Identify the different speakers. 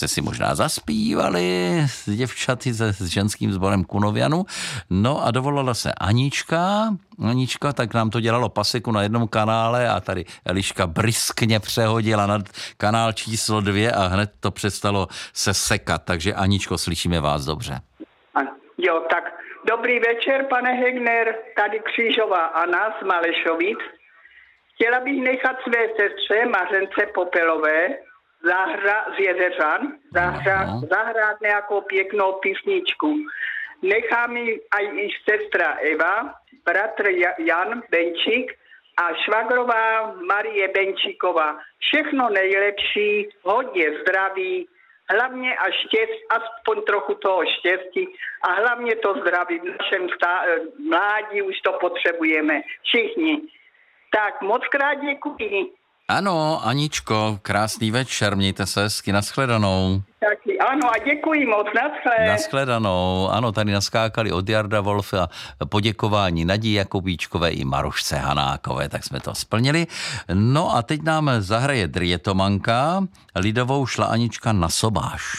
Speaker 1: jste si možná zaspívali s děvčaty s ženským sborem Kunovianu. No a dovolala se Anička, tak nám to dělalo paseku na jednom kanále a tady Eliška briskně přehodila na kanál číslo 2 a hned to přestalo se sekat. Takže Aničko, slyšíme vás dobře.
Speaker 2: Jo, tak dobrý večer, pane Hegner, tady Křížová Anna z Malešovic. Chtěla bych nechat své sestře Mařence Popelové z Jezeřan zahrát nějakou pěknou písničku. Nechá mi aj i sestra Eva, bratr Jan Benčík a švagrová Marie Benčíková. Všechno nejlepší, hodně zdraví, hlavně a aspoň trochu toho štěstí a hlavně to zdraví v našem mládí už to potřebujeme všichni. Tak moc krát děkuji.
Speaker 1: Ano, Aničko, krásný večer, mějte se hezky, nashledanou.
Speaker 2: Taky, ano a děkuji moc,
Speaker 1: nashledanou. Ano, tady naskákali od Jarda Wolfa poděkování Nadii Jakubíčkové i Marušce Hanákové, tak jsme to splnili. No a teď nám zahraje Drietomanka, lidovou šla Anička na sobáš.